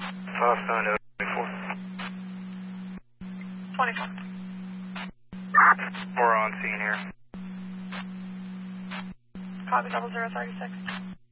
57024. 24. We're on scene here. Copy 0036.